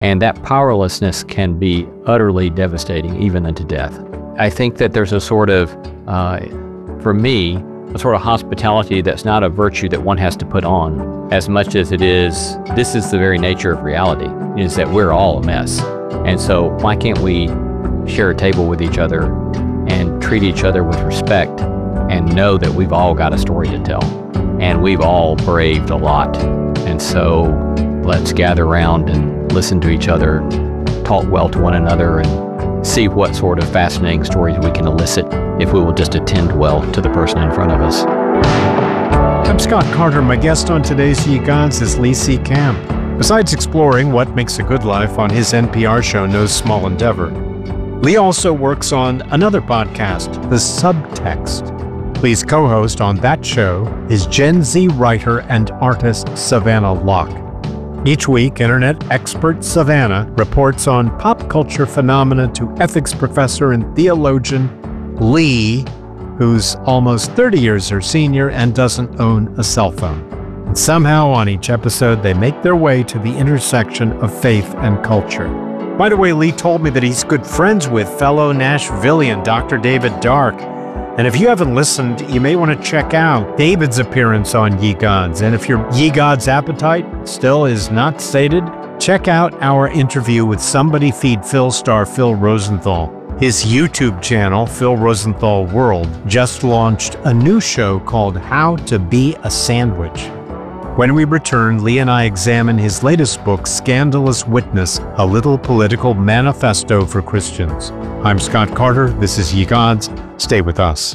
And that powerlessness can be utterly devastating, even unto death. I think that there's a sort of, for me, a sort of hospitality that's not a virtue that one has to put on, as much as it is, this is the very nature of reality, is that we're all a mess. And so why can't we share a table with each other and treat each other with respect and know that we've all got a story to tell and we've all braved a lot. And so let's gather around and listen to each other, talk well to one another, and see what sort of fascinating stories we can elicit if we will just attend well to the person in front of us. I'm Scott Carter. My guest on today's Ye Gods is Lee C. Camp. Besides exploring what makes a good life on his NPR show, No Small Endeavor, Lee also works on another podcast, The Subtext. Lee's co-host on that show is Gen Z writer and artist Savannah Locke. Each week, internet expert Savannah reports on pop culture phenomena to ethics professor and theologian Lee, who's almost 30 years her senior and doesn't own a cell phone. And somehow on each episode, they make their way to the intersection of faith and culture. By the way, Lee told me that he's good friends with fellow Nashvilleian Dr. David Dark. And if you haven't listened, you may want to check out David's appearance on Ye Gods. And if your Ye Gods appetite still is not sated, check out our interview with Somebody Feed Phil star Phil Rosenthal. His YouTube channel, Phil Rosenthal World, just launched a new show called How to Be a Sandwich. When we return, Lee and I examine his latest book, Scandalous Witness, a little political manifesto for Christians. I'm Scott Carter. This is Ye Gods. Stay with us.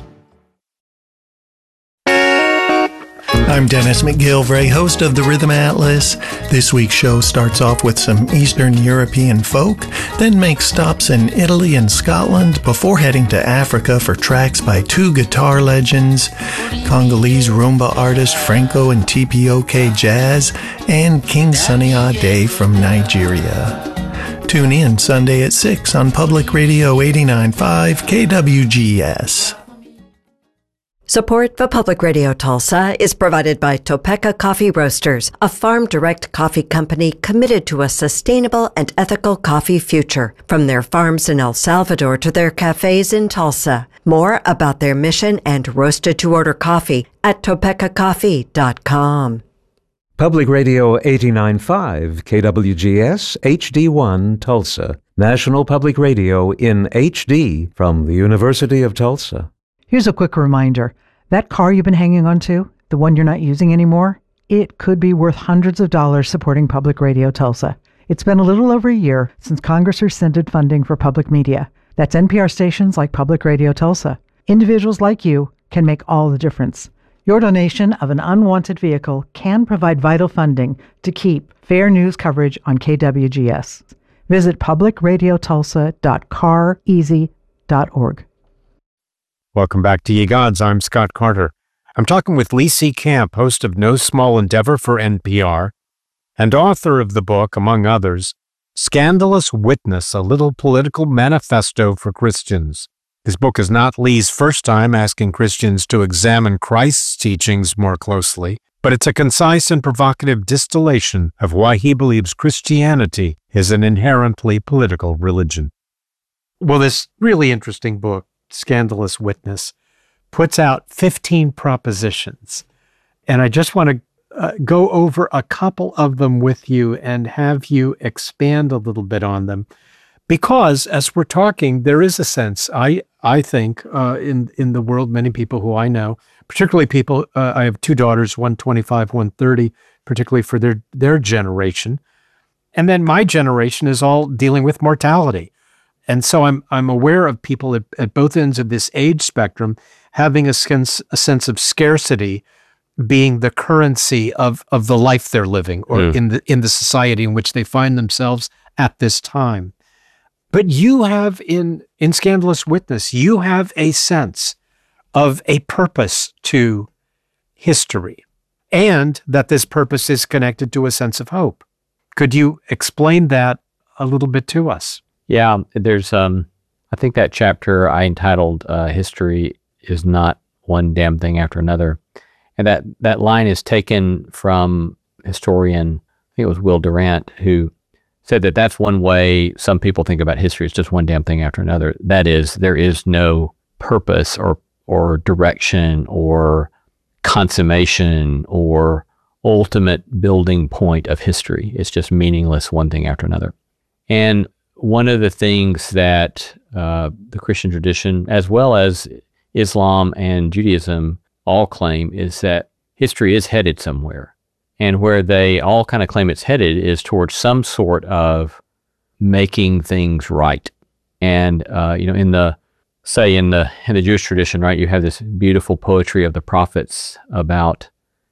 I'm Dennis McGilvray, host of the Rhythm Atlas. This week's show starts off with some Eastern European folk, then makes stops in Italy and Scotland before heading to Africa for tracks by two guitar legends, Congolese rumba artist Franco and TPOK Jazz, and King Sunny Ade from Nigeria. Tune in Sunday at 6 on Public Radio 89.5 KWGS. Support for Public Radio Tulsa is provided by Topeka Coffee Roasters, a farm-direct coffee company committed to a sustainable and ethical coffee future, from their farms in El Salvador to their cafes in Tulsa. More about their mission and roasted-to-order coffee at topekacoffee.com. Public Radio 89.5 KWGS HD1 Tulsa. National Public Radio in HD from the University of Tulsa. Here's a quick reminder. That car you've been hanging on to, the one you're not using anymore, it could be worth hundreds of dollars supporting Public Radio Tulsa. It's been a little over a year since Congress rescinded funding for public media. That's NPR stations like Public Radio Tulsa. Individuals like you can make all the difference. Your donation of an unwanted vehicle can provide vital funding to keep fair news coverage on KWGS. Visit publicradiotulsa.careasy.org. Welcome back to Ye Gods. I'm Scott Carter. I'm talking with Lee C. Camp, host of No Small Endeavor for NPR, and author of the book, among others, Scandalous Witness, a little political manifesto for Christians. This book is not Lee's first time asking Christians to examine Christ's teachings more closely, but it's a concise and provocative distillation of why he believes Christianity is an inherently political religion. Well, this really interesting book, Scandalous Witness, puts out 15 propositions. And I just want to go over a couple of them with you and have you expand a little bit on them. Because as we're talking, there is a sense, I think, in the world, many people who I know, particularly people, I have two daughters, one 25, one 30, particularly for their generation. And then my generation is all dealing with mortality. And so I'm aware of people at both ends of this age spectrum having a sense of scarcity being the currency of the life they're living, or in the society in which they find themselves at this time. But you have in Scandalous Witness, you have a sense of a purpose to history, and that this purpose is connected to a sense of hope. Could you explain that a little bit to us? Yeah, there's, I think that chapter I entitled History is Not One Damn Thing After Another. And that line is taken from historian, I think it was Will Durant, who said that that's one way some people think about history. It's just one damn thing after another. That is, there is no purpose or direction or consummation or ultimate building point of history. It's just meaningless, one thing after another. And one of the things that the Christian tradition, as well as Islam and Judaism, all claim is that history is headed somewhere. And where they all kind of claim it's headed is towards some sort of making things right. And in the Jewish tradition, right, you have this beautiful poetry of the prophets about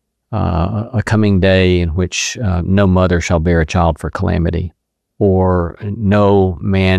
a coming day in which no mother shall bear a child for calamity, or no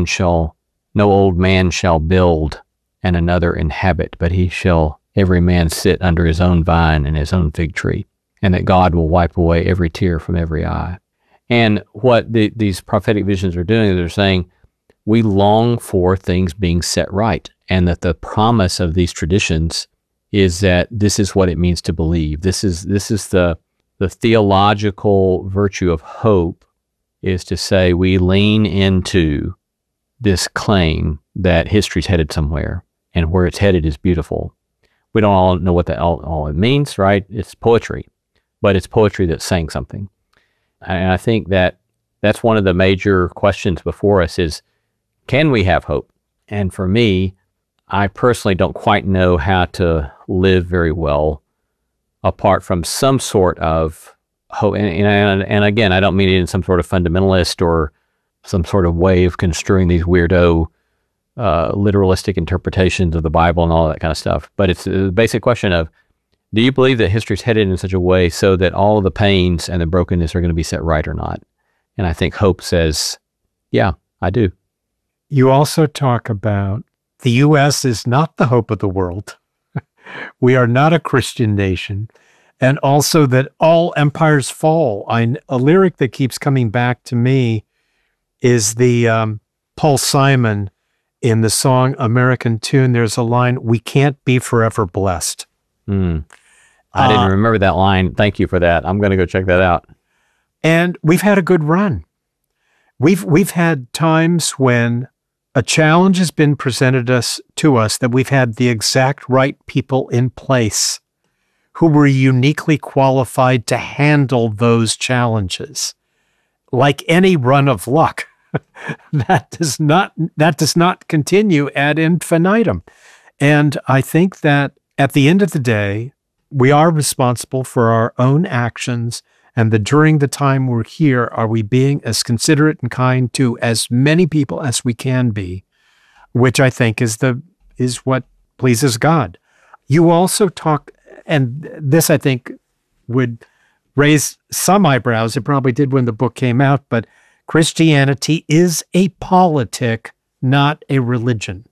old man shall build and another inhabit, but every man sit under his own vine and his own fig tree, and that God will wipe away every tear from every eye. And what these prophetic visions are doing is they're saying, we long for things being set right, and that the promise of these traditions is that this is what it means to believe. This is the theological virtue of hope, is to say we lean into this claim that history's headed somewhere, and where it's headed is beautiful. We don't all know what that all it means, right? It's poetry, but it's poetry that's saying something. And I think that that's one of the major questions before us is, can we have hope? And for me, I personally don't quite know how to live very well apart from some sort of hope. And again, I don't mean it in some sort of fundamentalist or some sort of way of construing these weirdo literalistic interpretations of the Bible and all that kind of stuff. But it's a basic question of, do you believe that history's headed in such a way so that all of the pains and the brokenness are going to be set right or not? And I think hope says, yeah, I do. You also talk about the U.S. is not the hope of the world. We are not a Christian nation. And also that all empires fall. A lyric that keeps coming back to me is the Paul Simon in the song American Tune. There's a line, we can't be forever blessed. I didn't remember that line. Thank you for that. I'm going to go check that out. And we've had a good run. We've had times when a challenge has been presented to us that we've had the exact right people in place who were uniquely qualified to handle those challenges. Like any run of luck, that does not continue ad infinitum. And I think that at the end of the day, we are responsible for our own actions, and that during the time we're here, are we being as considerate and kind to as many people as we can be, which I think is what pleases God. You also talk, and this I think would raise some eyebrows. It probably did when the book came out, but Christianity is a politic, not a religion.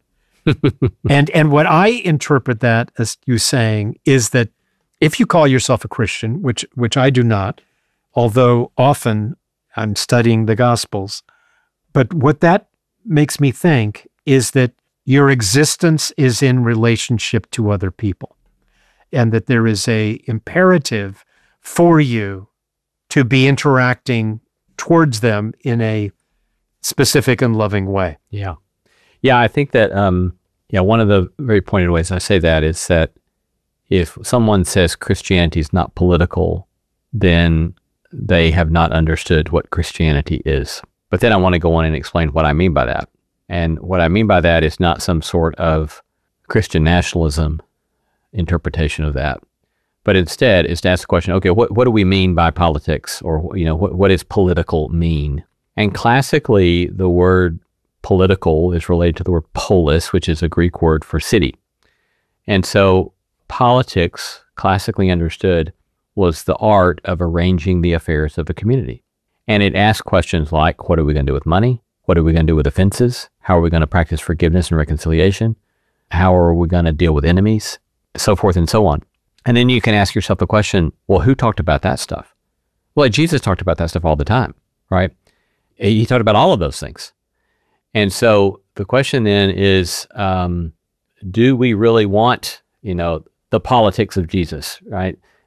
And what I interpret that as you saying is that if you call yourself a Christian, which I do not, although often I'm studying the Gospels, but what that makes me think is that your existence is in relationship to other people, and that there is a imperative for you to be interacting towards them in a specific and loving way. Yeah. Yeah, I think that, one of the very pointed ways I say that is that if someone says Christianity is not political, then they have not understood what Christianity is. But then I want to go on and explain what I mean by that. And what I mean by that is not some sort of Christian nationalism interpretation of that, but instead is to ask the question, okay, what do we mean by politics? Or, what does political mean? And classically, the word political is related to the word polis, which is a Greek word for city. And so politics, classically understood, was the art of arranging the affairs of a community. And it asked questions like, what are we going to do with money? What are we going to do with offenses? How are we going to practice forgiveness and reconciliation? How are we going to deal with enemies? So forth and so on. And then you can ask yourself the question, well, who talked about that stuff? Well, Jesus talked about that stuff all the time, right? He talked about all of those things. And so the question then is, do we really want, the politics of Jesus, right?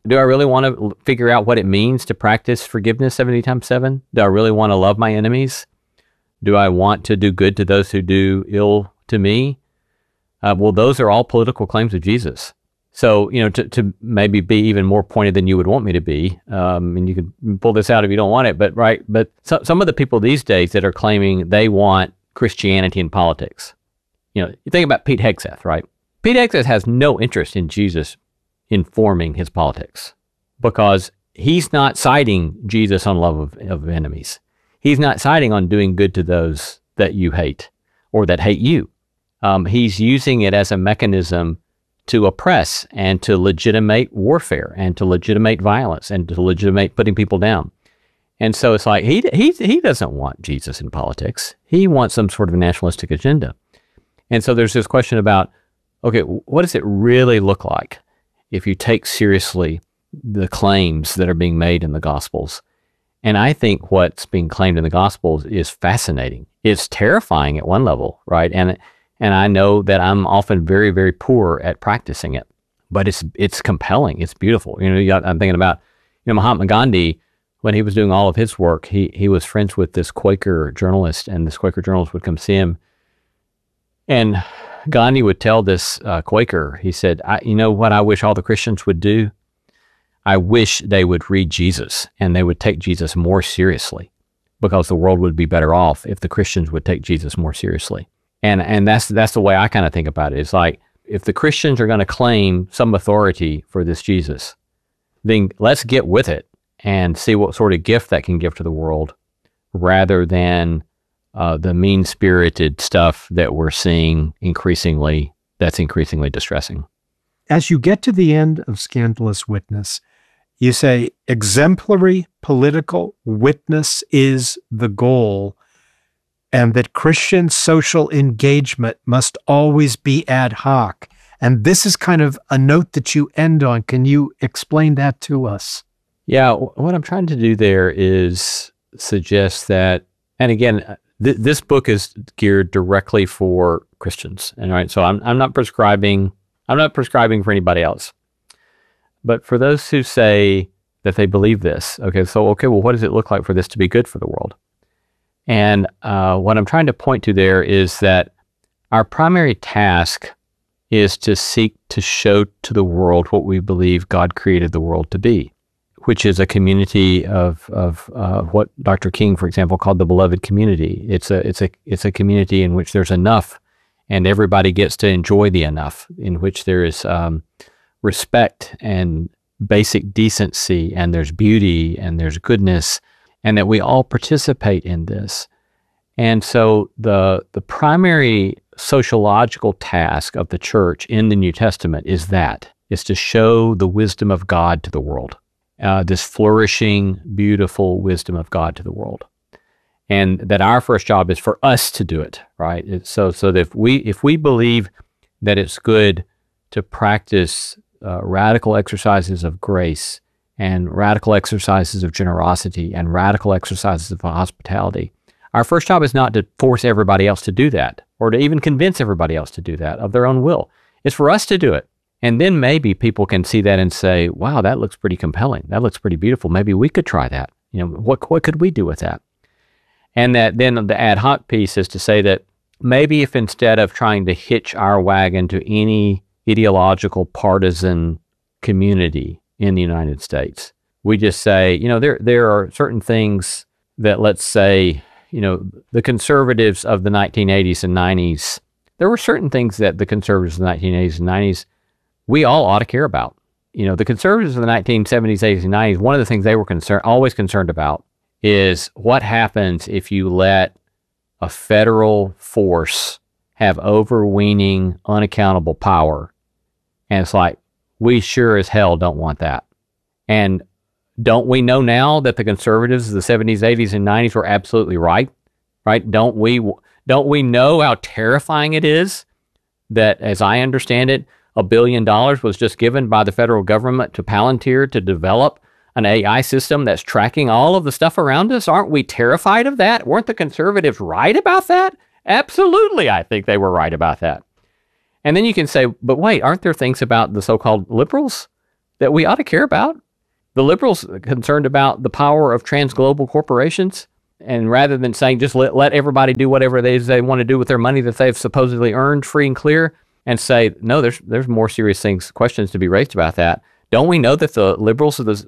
Do I really want to figure out what it means to practice forgiveness 70 times 7? Do I really want to love my enemies? Do I want to do good to those who do ill to me? Well, those are all political claims of Jesus. So, to maybe be even more pointed than you would want me to be, and you can pull this out if you don't want it, but some of the people these days that are claiming they want Christianity in politics. You think about Pete Hegseth, right? Pete Hegseth has no interest in Jesus informing his politics because he's not citing Jesus on love of enemies. He's not citing on doing good to those that you hate or that hate you. He's using it as a mechanism to oppress and to legitimate warfare and to legitimate violence and to legitimate putting people down. And so it's like he doesn't want Jesus in politics. He wants some sort of nationalistic agenda. And so there's this question about, okay, what does it really look like if you take seriously the claims that are being made in the Gospels? And I think what's being claimed in the Gospels is fascinating. It's terrifying at one level, right? And I know that I'm often very, very poor at practicing it, but it's compelling. It's beautiful. I'm thinking about, Mahatma Gandhi, when he was doing all of his work, he was friends with this Quaker journalist, and this Quaker journalist would come see him. And Gandhi would tell this Quaker, he said, you know what I wish all the Christians would do? I wish they would read Jesus and they would take Jesus more seriously, because the world would be better off if the Christians would take Jesus more seriously. And that's the way I kind of think about it. It's like, if the Christians are going to claim some authority for this Jesus, then let's get with it and see what sort of gift that can give to the world, rather than the mean-spirited stuff that we're seeing that's increasingly distressing. As you get to the end of Scandalous Witness, you say exemplary political witness is the goal, and that Christian social engagement must always be ad hoc. And this is kind of a note that you end on. Can you explain that to us? Yeah, what I'm trying to do there is suggest that, and again, this book is geared directly for Christians, and right. So I'm not prescribing for anybody else, but for those who say that they believe this. Well, what does it look like for this to be good for the world? And what I'm trying to point to there is that our primary task is to seek to show to the world what we believe God created the world to be, which is a community of what Dr. King, for example, called the beloved community. It's a community in which there's enough, and everybody gets to enjoy the enough, in which there is respect and basic decency, and there's beauty and there's goodness, and that we all participate in this. And so the primary sociological task of the church in the New Testament is to show the wisdom of God to the world. This flourishing, beautiful wisdom of God to the world, and that our first job is for us to do it, right? So that if we believe that it's good to practice radical exercises of grace and radical exercises of generosity and radical exercises of hospitality, our first job is not to force everybody else to do that, or to even convince everybody else to do that of their own will. It's for us to do it. And then maybe people can see that and say, wow, that looks pretty compelling. That looks pretty beautiful. Maybe we could try that. What could we do with that? And that then the ad hoc piece is to say that maybe if instead of trying to hitch our wagon to any ideological partisan community in the United States, we just say, there are certain things that, let's say, the conservatives of the 1980s and 90s, there were certain things that the conservatives of the 1980s and 90s we all ought to care about. The conservatives of the 1970s, 80s, and 90s, one of the things they were always concerned about is what happens if you let a federal force have overweening, unaccountable power. And it's like, we sure as hell don't want that. And don't we know now that the conservatives of the 70s, 80s, and 90s were absolutely right? Right? Don't we know how terrifying it is that, as I understand it, $1 billion was just given by the federal government to Palantir to develop an AI system that's tracking all of the stuff around us? Aren't we terrified of that? Weren't the conservatives right about that? Absolutely, I think they were right about that. And then you can say, but wait, aren't there things about the so-called liberals? that we ought to care about. The liberals are concerned about the power of transglobal corporations, and rather than saying just let everybody do whatever they want to do with their money that they've supposedly earned free and clear, and say, no, there's more serious questions to be raised about that. Don't we know that the liberals of the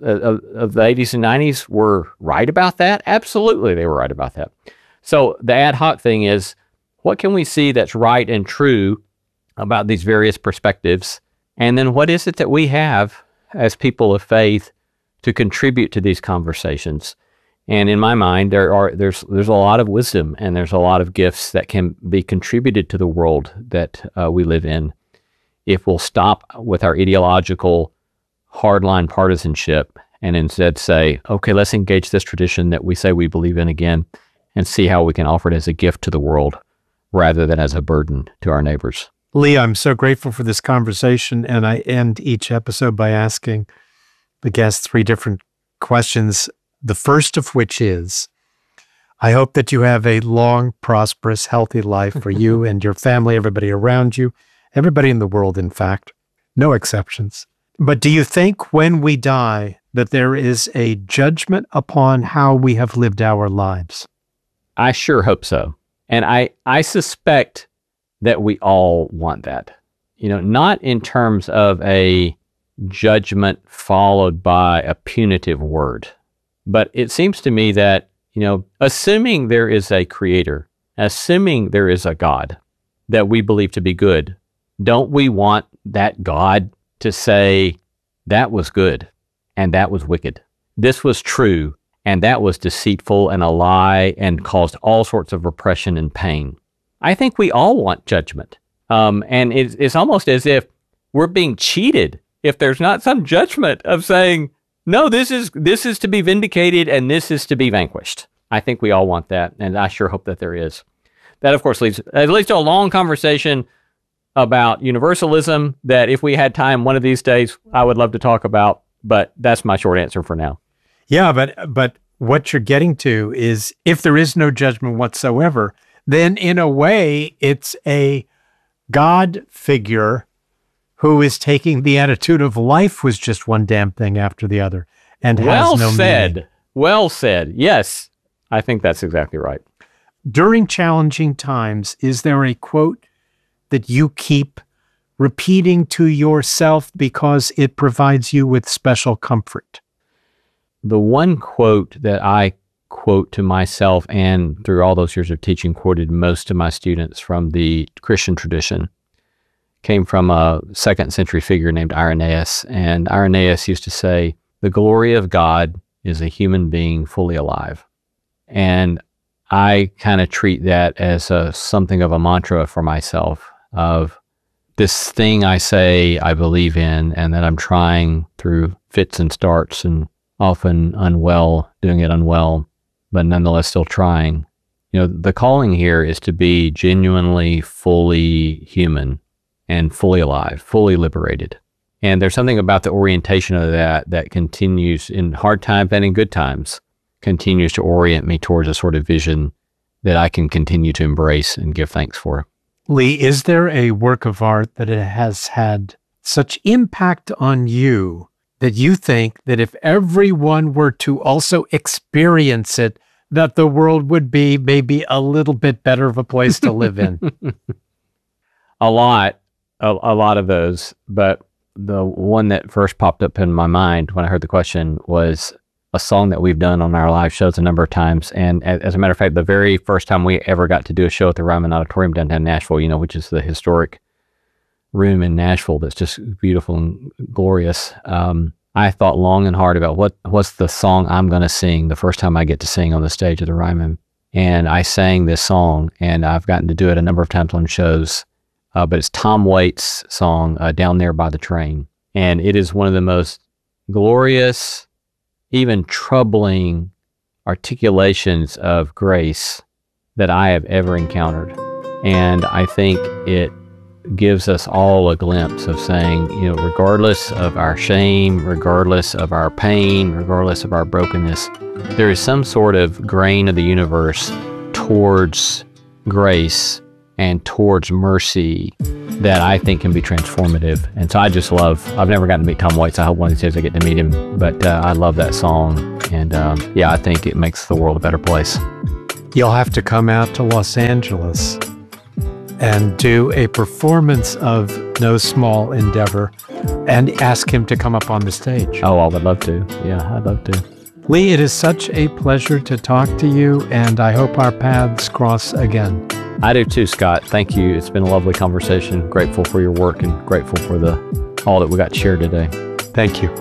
80s and 90s were right about that? Absolutely, they were right about that. So the ad hoc thing is, what can we see that's right and true about these various perspectives? And then what is it that we have as people of faith to contribute to these conversations? And in my mind, there's a lot of wisdom and there's a lot of gifts that can be contributed to the world that we live in if we'll stop with our ideological hardline partisanship and instead say, okay, let's engage this tradition that we say we believe in again and see how we can offer it as a gift to the world rather than as a burden to our neighbors. Lee, I'm so grateful for this conversation, and I end each episode by asking the guests 3 different questions, the first of which is, I hope that you have a long, prosperous, healthy life for you and your family, everybody around you, everybody in the world, in fact, no exceptions. But do you think when we die that there is a judgment upon how we have lived our lives? I sure hope so. And I suspect that we all want that. Not in terms of a judgment followed by a punitive word. But it seems to me that, assuming there is a creator, assuming there is a God that we believe to be good, don't we want that God to say, that was good and that was wicked? This was true and that was deceitful and a lie and caused all sorts of repression and pain. I think we all want judgment. And it's almost as if we're being cheated if there's not some judgment of saying, no, this is to be vindicated and this is to be vanquished. I think we all want that, and I sure hope that there is. That, of course, leads to a long conversation about universalism that if we had time one of these days, I would love to talk about, but that's my short answer for now. Yeah, but what you're getting to is if there is no judgment whatsoever, then in a way, it's a God figure who is taking the attitude of life was just one damn thing after the other and has no meaning. Well said. Yes, I think that's exactly right. During challenging times, is there a quote that you keep repeating to yourself because it provides you with special comfort? The one quote that I quote to myself and through all those years of teaching quoted most to my students from the Christian tradition came from a 2nd century figure named Irenaeus. And Irenaeus used to say, the glory of God is a human being fully alive. And I kind of treat that as something of a mantra for myself of this thing I say I believe in and that I'm trying through fits and starts and often doing it unwell, but nonetheless still trying. The calling here is to be genuinely fully human and fully alive, fully liberated. And there's something about the orientation of that continues in hard times and in good times, continues to orient me towards a sort of vision that I can continue to embrace and give thanks for. Lee, is there a work of art that it has had such impact on you that you think that if everyone were to also experience it, that the world would be maybe a little bit better of a place to live in? A lot of those, but the one that first popped up in my mind when I heard the question was a song that we've done on our live shows a number of times. And as a matter of fact, the very first time we ever got to do a show at the Ryman Auditorium downtown Nashville, which is the historic room in Nashville that's just beautiful and glorious. I thought long and hard about what's the song I'm going to sing the first time I get to sing on the stage of the Ryman. And I sang this song, and I've gotten to do it a number of times on shows. But it's Tom Waits' song, Down There by the Train. And it is one of the most glorious, even troubling articulations of grace that I have ever encountered. And I think it gives us all a glimpse of saying, regardless of our shame, regardless of our pain, regardless of our brokenness, there is some sort of grain of the universe towards grace and towards mercy that I think can be transformative. And so I just I've never gotten to meet Tom Waits. I hope one of these days I get to meet him, but I love that song. And I think it makes the world a better place. You'll have to come out to Los Angeles and do a performance of No Small Endeavor and ask him to come up on the stage. Oh, I would love to. Yeah, I'd love to. Lee, it is such a pleasure to talk to you, and I hope our paths cross again. I do too, Scott. Thank you. It's been a lovely conversation. Grateful for your work and grateful for all that we got shared today. Thank you.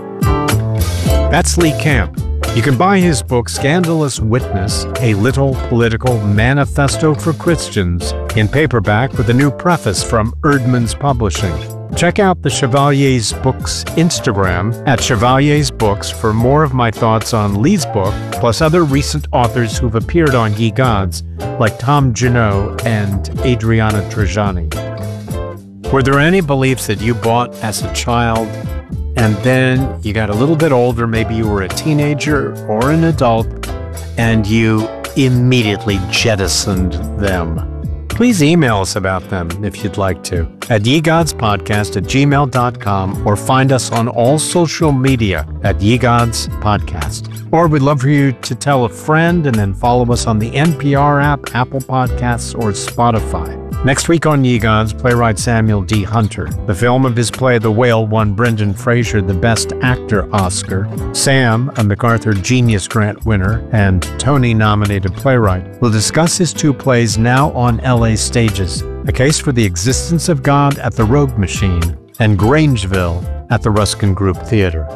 That's Lee Camp. You can buy his book, Scandalous Witness, A Little Political Manifesto for Christians, in paperback with a new preface from Erdman's Publishing. Check out the Chevalier's Books Instagram at Chevalier's Books for more of my thoughts on Lee's book, plus other recent authors who've appeared on Ye Gods, like Tom Junot and Adriana Trajani. Were there any beliefs that you bought as a child, and then you got a little bit older, maybe you were a teenager or an adult, and you immediately jettisoned them? Please email us about them if you'd like to at yegodspodcast@gmail.com, or find us on all social media at Ye Gods Podcast. Or we'd love for you to tell a friend and then follow us on the NPR app, Apple Podcasts, or Spotify. Next week on Ye Gods, playwright Samuel D. Hunter. The film of his play The Whale won Brendan Fraser the Best Actor Oscar. Sam, a MacArthur Genius Grant winner and Tony-nominated playwright, will discuss his two plays now on LA stages: A Case for the Existence of God at the Rogue Machine and Grangeville at the Ruskin Group Theater.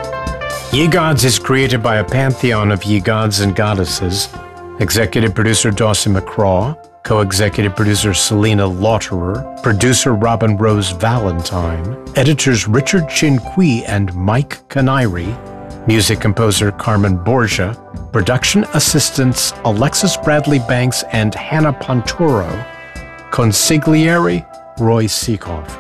Ye Gods is created by a pantheon of ye gods and goddesses. Executive producer Dawson McCraw, co-executive producer Selena Lauterer, producer Robin Rose Valentine, editors Richard Chinqui and Mike Canary, music composer Carmen Borgia, production assistants Alexis Bradley Banks and Hannah Ponturo, consigliere Roy Seekoff.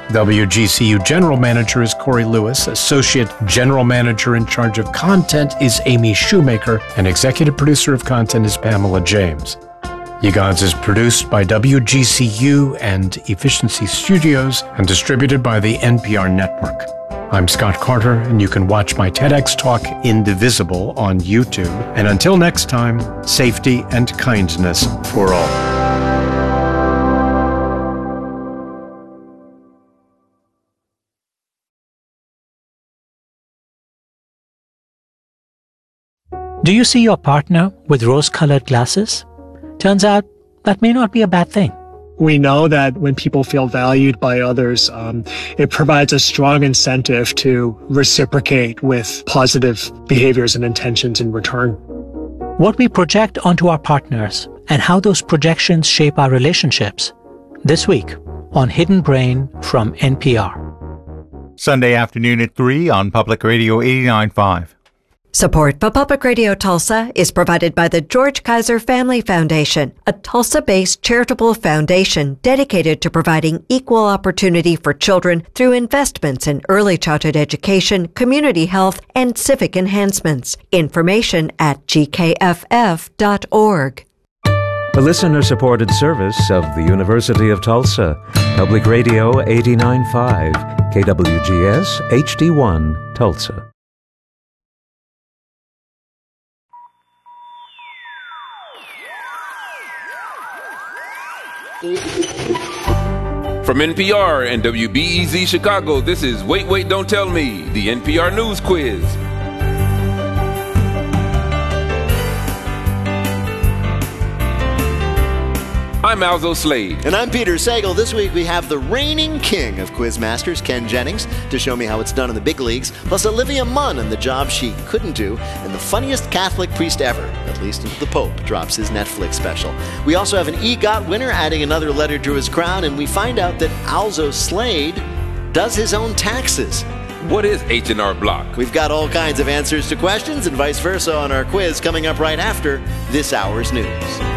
WGCU General Manager is Corey Lewis, Associate General Manager in charge of content is Amy Shoemaker, and Executive Producer of Content is Pamela James. Ye Gods is produced by WGCU and Efficiency Studios and distributed by the NPR Network. I'm Scott Carter, and you can watch my TEDx talk Indivisible on YouTube. And until next time, safety and kindness for all. Do you see your partner with rose-colored glasses? Turns out that may not be a bad thing. We know that when people feel valued by others, it provides a strong incentive to reciprocate with positive behaviors and intentions in return. What we project onto our partners and how those projections shape our relationships. This week on Hidden Brain from NPR. Sunday afternoon at 3 on Public Radio 89.5. Support for Public Radio Tulsa is provided by the George Kaiser Family Foundation, a Tulsa-based charitable foundation dedicated to providing equal opportunity for children through investments in early childhood education, community health, and civic enhancements. Information at gkff.org. A listener-supported service of the University of Tulsa, Public Radio 89.5, KWGS HD1, Tulsa. From NPR and WBEZ Chicago, this is Wait, Wait, Don't Tell Me, the NPR News Quiz. I'm Alzo Slade. And I'm Peter Sagal. This week we have the reigning king of Quizmasters, Ken Jennings, to show me how it's done in the big leagues, plus Olivia Munn and the job she couldn't do, and the funniest Catholic priest ever, at least until the Pope drops his Netflix special. We also have an EGOT winner adding another letter to his crown, and we find out that Alzo Slade does his own taxes. What is H&R Block? We've got all kinds of answers to questions and vice versa on our quiz coming up right after this hour's news.